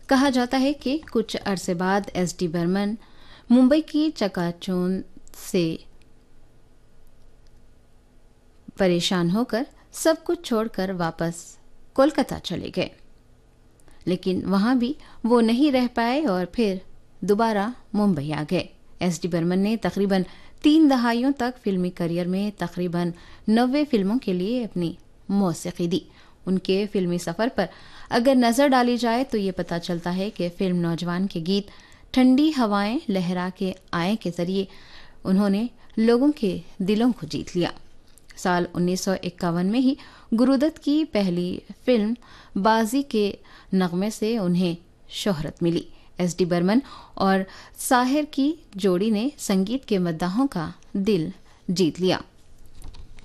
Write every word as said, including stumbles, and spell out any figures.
कहा जाता है कि कुछ अरसे बाद एस डी बर्मन मुंबई की चकाचौंध से परेशान होकर सब कुछ छोड़कर वापस कोलकाता चले गए, लेकिन वहां भी वो नहीं रह पाए और फिर दोबारा मुंबई आ गए। एस डी बर्मन ने तकरीबन तीन दहाइयों तक फिल्मी करियर में तकरीबन नब्बे फिल्मों के लिए अपनी मौसीकी दी। उनके फिल्मी सफर पर अगर नजर डाली जाए तो ये पता चलता है कि फिल्म नौजवान के गीत ठंडी हवाएं लहरा के आए के जरिए उन्होंने लोगों के दिलों को जीत लिया। साल उन्नीस सौ इक्यावन में ही गुरुदत्त की पहली फिल्म बाजी के नगमे से उन्हें शोहरत मिली। एस डी बर्मन और साहिर की जोड़ी ने संगीत के मद्दाहों का दिल जीत लिया।